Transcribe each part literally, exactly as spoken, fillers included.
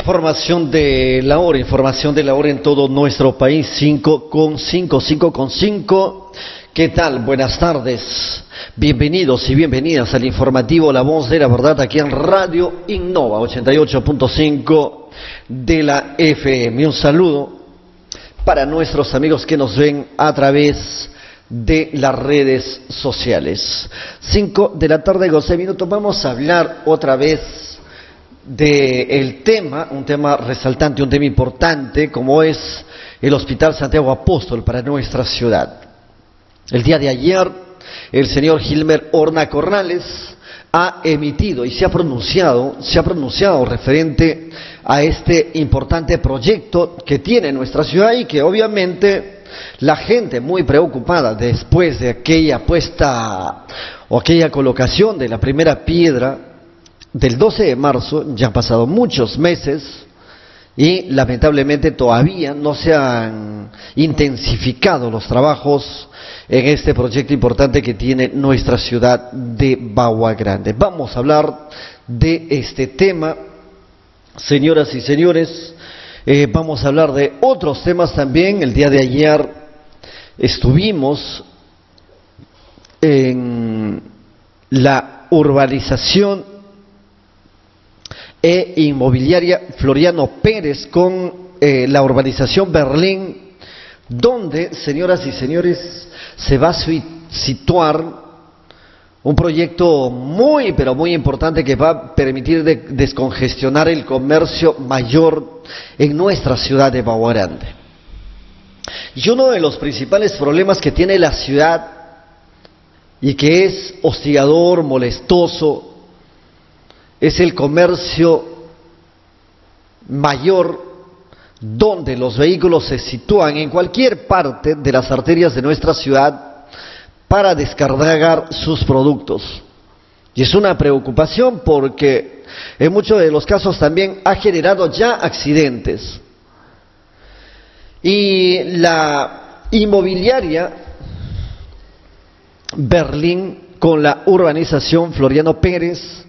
Información de la hora, información de la hora en todo nuestro país, cinco con cinco, cinco con cinco. ¿Qué tal? Buenas tardes. Bienvenidos y bienvenidas al informativo La Voz de la Verdad aquí en Radio Innova ochenta y ocho punto cinco de la F M. Un saludo para nuestros amigos que nos ven a través de las redes sociales. cinco de la tarde, doce minutos. Vamos a hablar otra vez del tema, un tema resaltante, un tema importante, como es el Hospital Santiago Apóstol para nuestra ciudad. El día de ayer, el señor Gilmer Horna Corrales ha emitido y se ha pronunciado, se ha pronunciado referente a este importante proyecto que tiene nuestra ciudad y que obviamente la gente muy preocupada después de aquella puesta o aquella colocación de la primera piedra del doce de marzo, ya han pasado muchos meses y lamentablemente todavía no se han intensificado los trabajos en este proyecto importante que tiene nuestra ciudad de Bagua Grande. Vamos a hablar de este tema, señoras y señores. Eh, vamos a hablar de otros temas también. El día de ayer estuvimos en la urbanización e inmobiliaria Floriano Pérez con eh, la urbanización Berlín, donde, señoras y señores, se va a situar un proyecto muy, pero muy importante que va a permitir de descongestionar el comercio mayor en nuestra ciudad de Bagua Grande. Y uno de los principales problemas que tiene la ciudad y que es hostigador, molestoso, es el comercio mayor, donde los vehículos se sitúan en cualquier parte de las arterias de nuestra ciudad para descargar sus productos. Y es una preocupación porque en muchos de los casos también ha generado ya accidentes. Y la inmobiliaria Berlín con la urbanización Floriano Pérez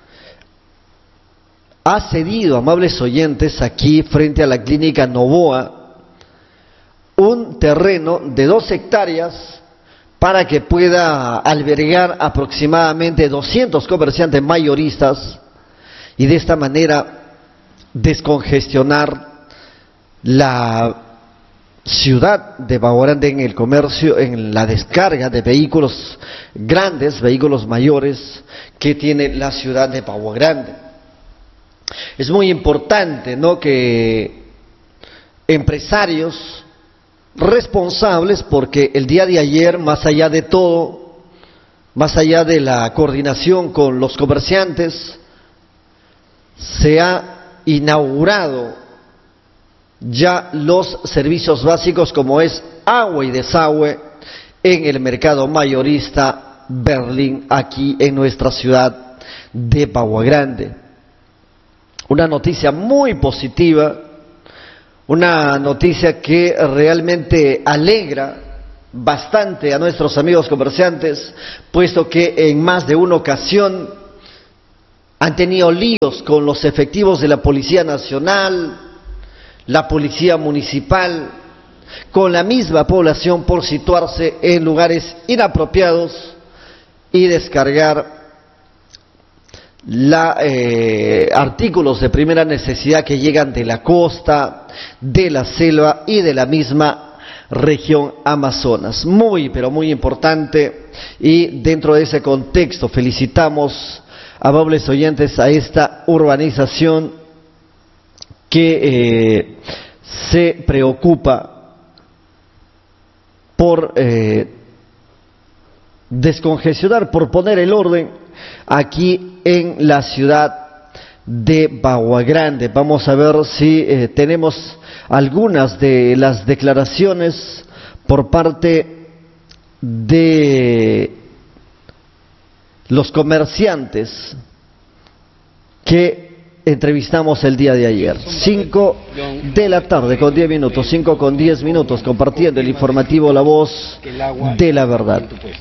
ha cedido, amables oyentes, aquí frente a la clínica Novoa, un terreno de dos hectáreas para que pueda albergar aproximadamente doscientos comerciantes mayoristas y de esta manera descongestionar la ciudad de Bagua Grande en el comercio, en la descarga de vehículos grandes, vehículos mayores que tiene la ciudad de Bagua Grande. Es muy importante, ¿no?, que empresarios responsables, porque el día de ayer, más allá de todo, más allá de la coordinación con los comerciantes, se ha inaugurado ya los servicios básicos como es agua y desagüe en el mercado mayorista Berlín, aquí en nuestra ciudad de Bagua Grande. Una noticia muy positiva, una noticia que realmente alegra bastante a nuestros amigos comerciantes, puesto que en más de una ocasión han tenido líos con los efectivos de la Policía Nacional, la Policía Municipal, con la misma población por situarse en lugares inapropiados y descargar La, eh, artículos de primera necesidad que llegan de la costa, de la selva y de la misma región Amazonas. Muy, pero muy importante, y dentro de ese contexto felicitamos, amables oyentes, a esta urbanización que eh, se preocupa por eh, descongestionar, por poner el orden aquí en la ciudad de Bagua Grande. Vamos a ver si eh, tenemos algunas de las declaraciones por parte de los comerciantes que entrevistamos el día de ayer. Cinco de la tarde con diez minutos, cinco con diez minutos, compartiendo el informativo La Voz de la Verdad.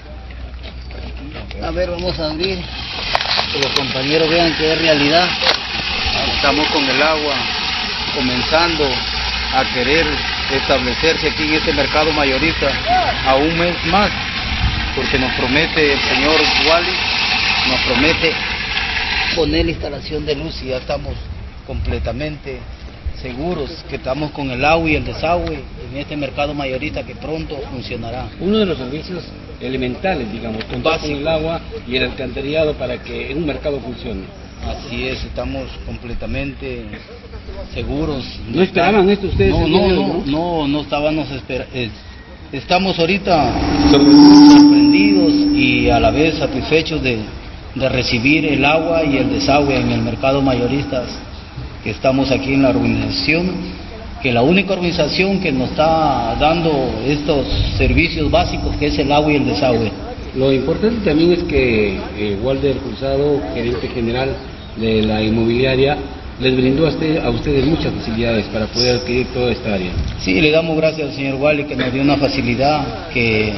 A ver, vamos a abrir, que los compañeros vean que es realidad. Estamos con el agua comenzando a querer establecerse aquí en este mercado mayorista a un mes más, porque nos promete el señor Wally, nos promete poner la instalación de luz y ya estamos completamente seguros que estamos con el agua y el desagüe en este mercado mayorista que pronto funcionará. Uno de los servicios elementales, digamos, contar con el agua y el alcantarillado para que un mercado funcione. Así es, estamos completamente seguros. ¿No esperaban esto ustedes? No, no, no, no, no estábamos esperando. Estamos ahorita sorprendidos y a la vez satisfechos de, de recibir el agua y el desagüe en el mercado mayorista, que estamos aquí en la organización, que la única organización que nos está dando estos servicios básicos, que es el agua y el desagüe. Lo importante también es que eh, Walter Cruzado, gerente general de la inmobiliaria, les brindó a, usted, a ustedes muchas facilidades para poder adquirir toda esta área. Sí, le damos gracias al señor Wally que nos dio una facilidad, que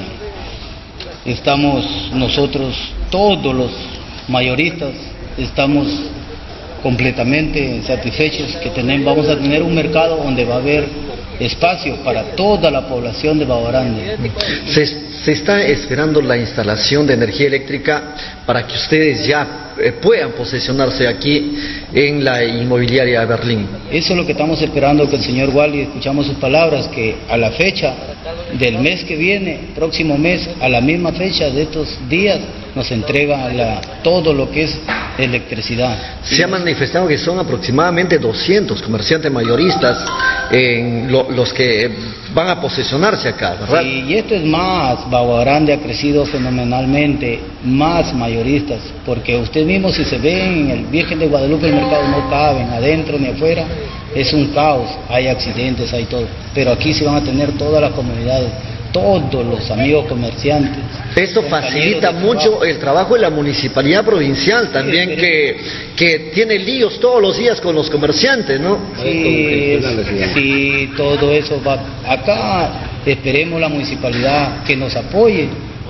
estamos nosotros, todos los mayoristas, estamos completamente satisfechos que tenemos, vamos a tener un mercado donde va a haber espacio para toda la población de Babo Grande. Se, se está esperando la instalación de energía eléctrica para que ustedes ya eh, puedan posesionarse aquí en la inmobiliaria Berlín. Eso es lo que estamos esperando, que el señor Wally, escuchamos sus palabras, que a la fecha del mes que viene, próximo mes, a la misma fecha de estos días, nos entrega la, todo lo que es electricidad. Se ha manifestado que son aproximadamente doscientos comerciantes mayoristas en lo, los que van a posesionarse acá, ¿verdad? Sí, y esto es más, Babo Grande ha crecido fenomenalmente, más mayoristas, porque usted mismo si se ve en el Virgen de Guadalupe, el mercado no caben, adentro ni afuera, es un caos, hay accidentes, hay todo, pero aquí se van a tener todas las comunidades, todos los amigos comerciantes. Esto facilita mucho el trabajo de la municipalidad provincial también, sí, que, que tiene líos todos los días con los comerciantes, ¿no? Sí, sí, todo eso va. Acá esperemos la municipalidad que nos apoye,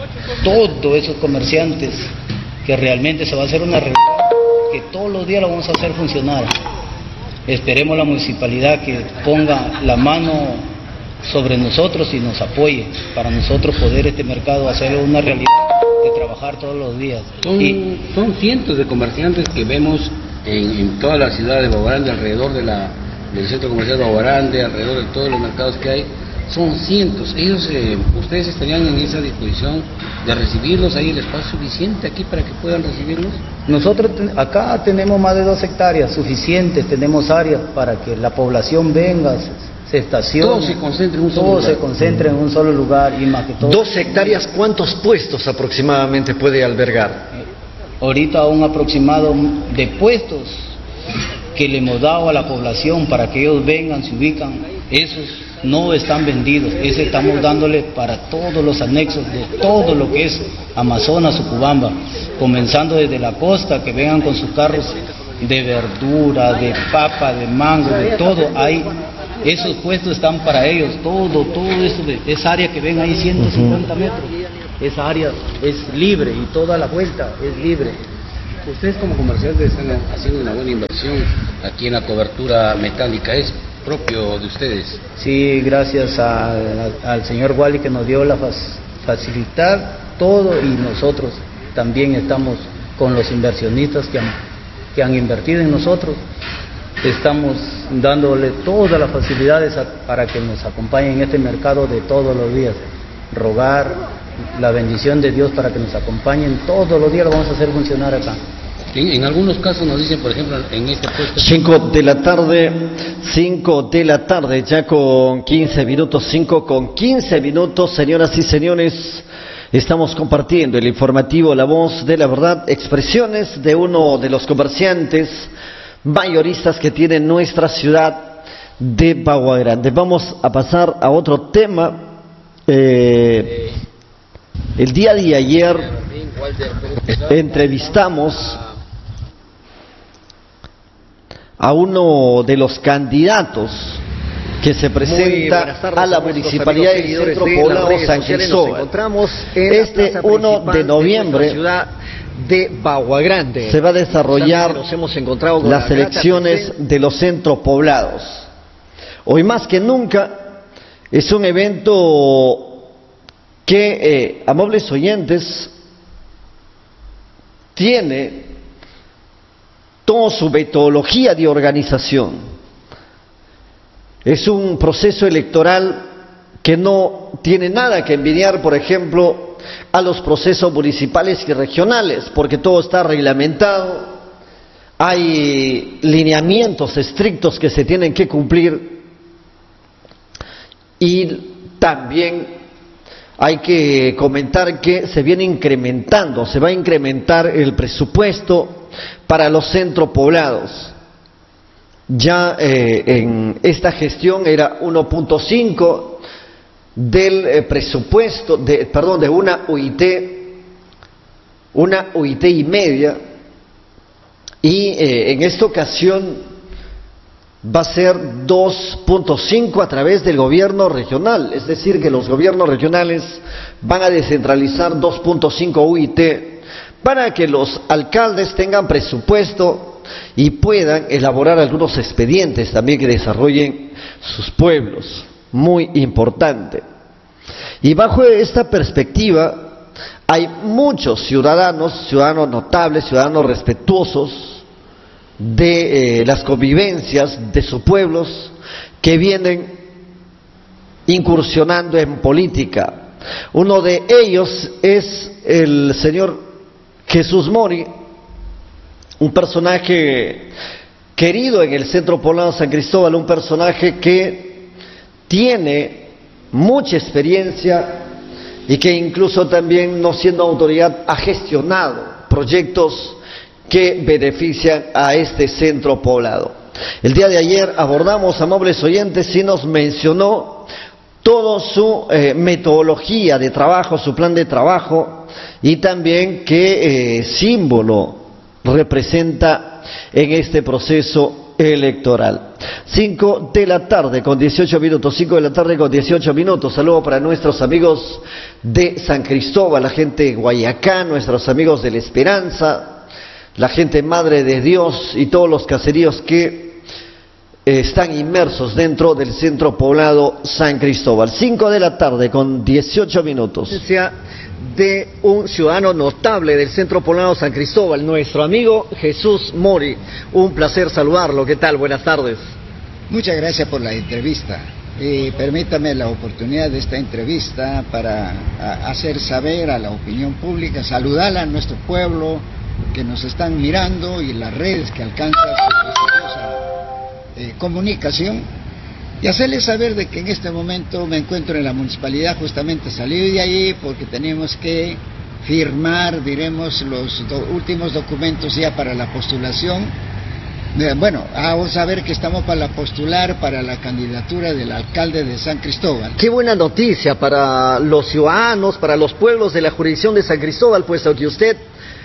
todos esos comerciantes, que realmente se va a hacer una reunión, que todos los días lo vamos a hacer funcionar. Esperemos la municipalidad que ponga la mano sobre nosotros y nos apoye para nosotros poder este mercado hacerlo una realidad, de trabajar todos los días. Son, y, son cientos de comerciantes que vemos en, en toda la ciudad de Babo Grande, alrededor de la, del centro comercial de Babo Grande, alrededor de todos los mercados que hay. Son cientos. Ellos, eh, ustedes estarían en esa disposición de recibirlos, ¿hay el espacio suficiente aquí para que puedan recibirlos? Nosotros acá tenemos más de dos hectáreas suficientes, tenemos áreas para que la población venga, se estacione, todo se concentra en un solo todo lugar. se concentra en un solo lugar y más que todo. Dos hectáreas, ¿cuántos puestos aproximadamente puede albergar? Eh, ahorita un aproximado de puestos que le hemos dado a la población para que ellos vengan, se ubican, esos no están vendidos, ese estamos dándole para todos los anexos de todo lo que es Amazonas, Sucubamba, comenzando desde la costa, que vengan con sus carros de verdura, de papa, de mango, de todo, hay, esos puestos están para ellos, todo, todo eso, de, esa área que ven ahí ciento cincuenta metros, esa área es libre y toda la vuelta es libre. Ustedes como comerciantes están haciendo una buena inversión aquí en la cobertura metálica, ¿es propio de ustedes? Sí, gracias a, a, al señor Wally que nos dio la facilitar todo, y nosotros también estamos con los inversionistas que han, que han invertido en nosotros, estamos dándole todas las facilidades a, para que nos acompañen en este mercado de todos los días, rogar la bendición de Dios para que nos acompañen todos los días, lo vamos a hacer funcionar acá. En, en algunos casos nos dicen, por ejemplo, en este puesto... cinco de la tarde, cinco de la tarde, ya con quince minutos, cinco con quince minutos, señoras y señores, estamos compartiendo el informativo La Voz de la Verdad, expresiones de uno de los comerciantes mayoristas que tiene nuestra ciudad de Babo Grande. Vamos a pasar a otro tema. Eh, el día de ayer entrevistamos a uno de los candidatos que se presenta a la municipalidad del Centro Poblado San Cristóbal. Encontramos este uno de noviembre de Babo Grande se va a desarrollar nos hemos encontrado con las la elecciones de los centros poblados. Hoy más que nunca es un evento que, eh, amables oyentes, tiene toda su metodología de organización. Es un proceso electoral que no tiene nada que envidiar, por ejemplo, a los procesos municipales y regionales, porque todo está reglamentado, hay lineamientos estrictos que se tienen que cumplir y también hay que comentar que se viene incrementando, se va a incrementar el presupuesto para los centros poblados. Ya eh, en esta gestión era uno punto cinco del eh, presupuesto, de, perdón, de una U I T, una U I T y media, y eh, en esta ocasión va a ser dos punto cinco a través del gobierno regional, es decir, que los gobiernos regionales van a descentralizar dos punto cinco U I T para que los alcaldes tengan presupuesto y puedan elaborar algunos expedientes también que desarrollen sus pueblos, muy importante. Y bajo esta perspectiva hay muchos ciudadanos, ciudadanos notables, ciudadanos respetuosos de eh, las convivencias de sus pueblos que vienen incursionando en política. Uno de ellos es el señor Jesús Mori, un personaje querido en el Centro Poblado San Cristóbal, un personaje que tiene mucha experiencia y que incluso también, no siendo autoridad, ha gestionado proyectos que benefician a este centro poblado. El día de ayer abordamos, amables oyentes, y nos mencionó toda su eh, metodología de trabajo, su plan de trabajo, y también qué eh, símbolo representa en este proceso electoral. Cinco de la tarde con dieciocho minutos, cinco de la tarde con dieciocho minutos. Saludo para nuestros amigos de San Cristóbal, la gente de Guayacán, nuestros amigos de La Esperanza, la gente Madre de Dios y todos los caseríos que eh, están inmersos dentro del centro poblado San Cristóbal. Cinco de la tarde con dieciocho minutos. De un ciudadano notable del centro poblado San Cristóbal, nuestro amigo Jesús Mori. Un placer saludarlo. ¿Qué tal? Buenas tardes. Muchas gracias por la entrevista. Y permítame la oportunidad de esta entrevista para a, hacer saber a la opinión pública, saludar a nuestro pueblo que nos están mirando y las redes que alcanzan su prestigiosa eh, comunicación, y hacerles saber de que en este momento me encuentro en la municipalidad, justamente salí de ahí porque tenemos que firmar, diremos, los do, últimos documentos ya para la postulación. Eh, bueno, vamos a ver que estamos para postular para la candidatura del alcalde de San Cristóbal. Qué buena noticia para los ciudadanos, para los pueblos de la jurisdicción de San Cristóbal, puesto que usted,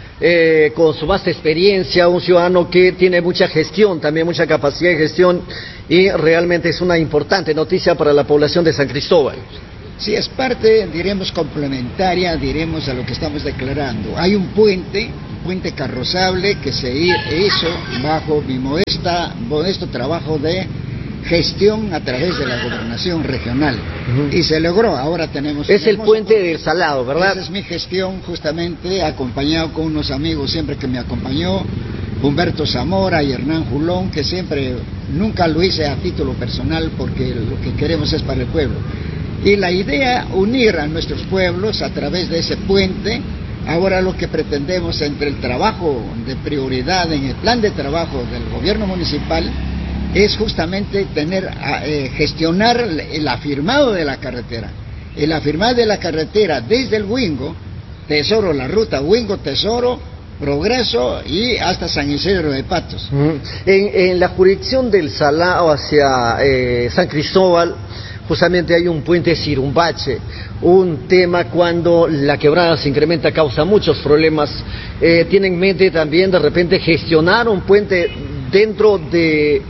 Eh, con su vasta experiencia, un ciudadano que tiene mucha gestión, también mucha capacidad de gestión, y realmente es una importante noticia para la población de San Cristóbal. Sí, es parte, diremos, complementaria, diremos, a lo que estamos declarando. Hay un puente, un puente carrozable que se hizo bajo mi modesta, modesto trabajo de gestión a través de la gobernación regional, uh-huh. y se logró. Ahora tenemos es el puente puente del Salado, ¿verdad? Esa es mi gestión, justamente acompañado con unos amigos siempre que me acompañó, Humberto Zamora y Hernán Julón, que siempre, nunca lo hice a título personal porque lo que queremos es para el pueblo, y la idea unir a nuestros pueblos a través de ese puente. Ahora lo que pretendemos, entre el trabajo de prioridad en el plan de trabajo del gobierno municipal, es justamente tener, eh, gestionar el afirmado de la carretera, el afirmado de la carretera desde el Huingo, Tesoro, la ruta Huingo, Tesoro, Progreso y hasta San Isidro de Patos. Uh-huh. En, en la jurisdicción del Salao hacia eh, San Cristóbal, justamente hay un puente Sirumbache, un tema cuando la quebrada se incrementa causa muchos problemas. Eh, ¿Tienen en mente también de repente gestionar un puente dentro de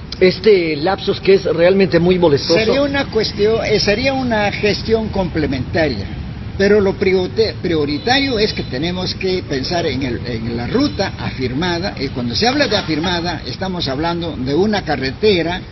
este lapsus que es realmente muy molestoso? Sería una cuestión, eh, sería una gestión complementaria, pero lo prioritario es que tenemos que pensar en, el, en la ruta afirmada, y cuando se habla de afirmada estamos hablando de una carretera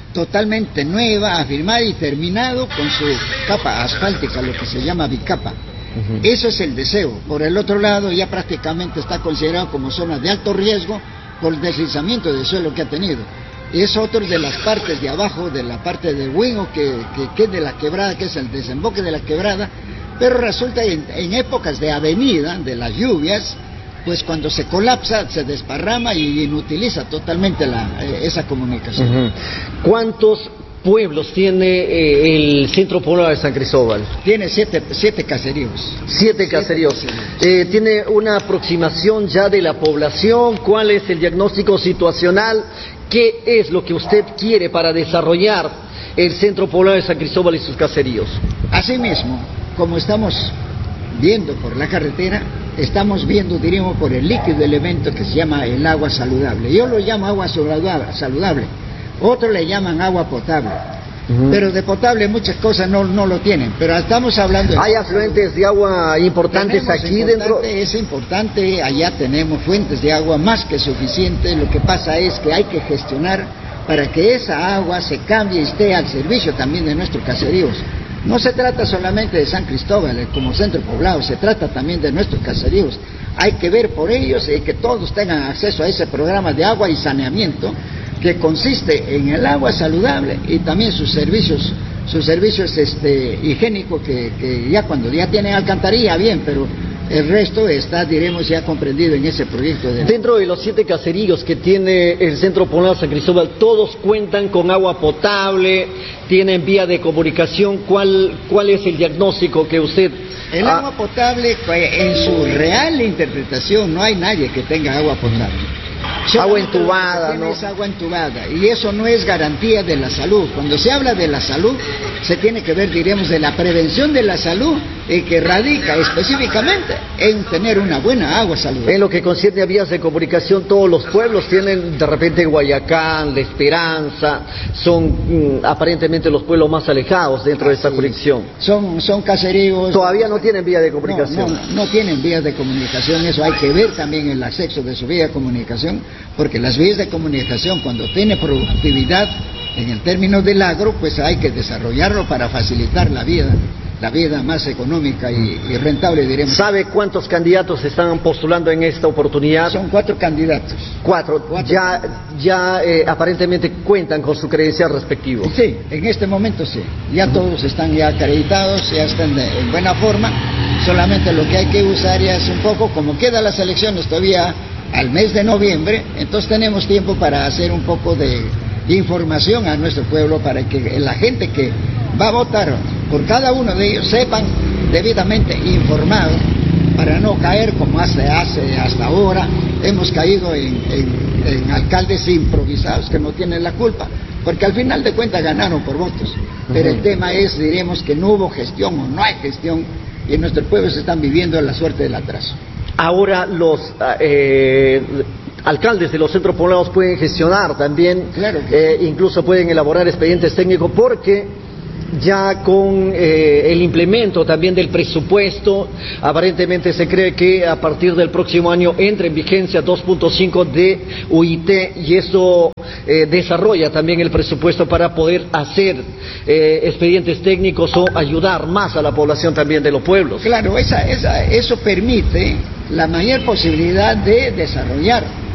totalmente nueva, afirmada y terminado con su capa asfáltica, lo que se llama bicapa. Uh-huh. Eso es el deseo. Por el otro lado, ya prácticamente está considerado como zona de alto riesgo por el deslizamiento del suelo que ha tenido. Es otro de las partes de abajo, de la parte del Huingo, que, que, que es de la quebrada, que es el desemboque de la quebrada, pero resulta en, en épocas de avenida, de las lluvias, pues cuando se colapsa, se desparrama y inutiliza totalmente la, eh, esa comunicación. Uh-huh. ¿Cuántos pueblos tiene eh, el centro poblado de San Cristóbal? Tiene siete, siete caseríos. Siete caseríos. Siete caseríos. Eh, ¿Tiene una aproximación ya de la población? ¿Cuál es el diagnóstico situacional? ¿Qué es lo que usted quiere para desarrollar el centro poblado de San Cristóbal y sus caseríos? Asimismo, como estamos viendo por la carretera, estamos viendo, diríamos, por el líquido elemento que se llama el agua saludable. Yo lo llamo agua saludable, otros le llaman agua potable. Uh-huh. Pero de potable muchas cosas no, no lo tienen, pero estamos hablando... De ¿Hay afluentes de agua importantes tenemos aquí importante, dentro? Es importante, allá tenemos fuentes de agua más que suficientes. Lo que pasa es que hay que gestionar para que esa agua se cambie y esté al servicio también de nuestros caseríos. No se trata solamente de San Cristóbal como centro poblado, se trata también de nuestros caseríos. Hay que ver por ellos y que todos tengan acceso a ese programa de agua y saneamiento, que consiste en el agua saludable y también sus servicios, sus servicios este, higiénicos, que, que ya cuando ya tienen alcantarilla, bien, pero el resto está, diremos, ya comprendido en ese proyecto. De... Dentro de los siete caseríos que tiene el centro poblado San Cristóbal, todos cuentan con agua potable, tienen vía de comunicación. ¿Cuál, cuál es el diagnóstico que usted... El ah... agua potable, en su real interpretación, no hay nadie que tenga agua potable. Agua entubada, ¿no? Es agua entubada, y eso no es garantía de la salud. Cuando se habla de la salud, se tiene que ver, diremos, de la prevención de la salud, y que radica específicamente en tener una buena agua saludable. En lo que concierne a vías de comunicación, todos los pueblos tienen, de repente, Guayacán, La Esperanza, son mm, aparentemente los pueblos más alejados dentro ah, de esta sí. conexión. Son, son caseríos... Todavía no tienen vía de comunicación. No, no, no tienen vías de comunicación, eso hay que ver también el acceso de su vía de comunicación, porque las vías de comunicación, cuando tiene productividad en el término del agro, pues hay que desarrollarlo para facilitar la vida, la vida más económica y, y rentable, diremos. ¿Sabe cuántos candidatos están postulando en esta oportunidad? Son cuatro candidatos. Cuatro. cuatro. Ya, ya eh, aparentemente cuentan con su credencial respectivo. Sí, en este momento sí. Ya uh-huh. todos están ya acreditados, ya están de, en buena forma. Solamente lo que hay que usar ya es un poco, como quedan las elecciones todavía al mes de noviembre, entonces tenemos tiempo para hacer un poco de información a nuestro pueblo, para que la gente que va a votar por cada uno de ellos sepan debidamente informados, para no caer como hace, hace hasta ahora hemos caído en, en, en alcaldes improvisados que no tienen la culpa, porque al final de cuentas ganaron por votos, pero uh-huh. el tema es, diremos, que no hubo gestión o no hay gestión, y en nuestro pueblo se están viviendo la suerte del atraso. Ahora los eh, alcaldes de los centros poblados pueden gestionar también, claro que eh, sí. incluso pueden elaborar expedientes técnicos, porque ya con eh, el implemento también del presupuesto, aparentemente se cree que a partir del próximo año entre en vigencia dos punto cinco de U I T, y eso eh, desarrolla también el presupuesto para poder hacer eh, expedientes técnicos o ayudar más a la población también de los pueblos. Claro, esa, esa, eso permite la mayor posibilidad de desarrollar